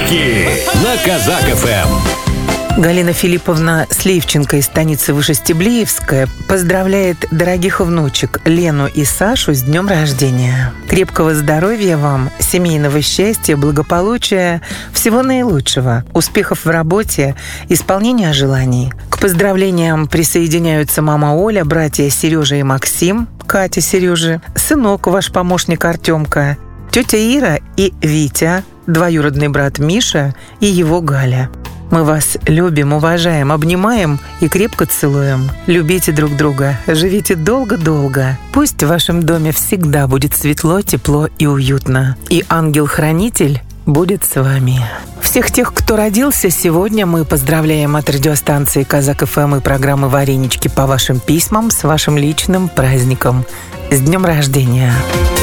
«Варенички» на Казак-ФМ. Галина Филипповна Сливченко из станицы Вышестеблеевская поздравляет дорогих внучек Лену и Сашу с днем рождения. Крепкого здоровья вам, семейного счастья, благополучия, всего наилучшего, успехов в работе, исполнения желаний. К поздравлениям присоединяются мама Оля, братья Сережа и Максим, Катя Сережи, сынок ваш помощник Артемка, тетя Ира и Витя, двоюродный брат Миша и его Галя. Мы вас любим, уважаем, обнимаем и крепко целуем. Любите друг друга, живите долго-долго. Пусть в вашем доме всегда будет светло, тепло и уютно. И ангел-хранитель будет с вами. Всех тех, кто родился сегодня, мы поздравляем от радиостанции Казак-ФМ и программы «Варенички» по вашим письмам с вашим личным праздником. С днем рождения!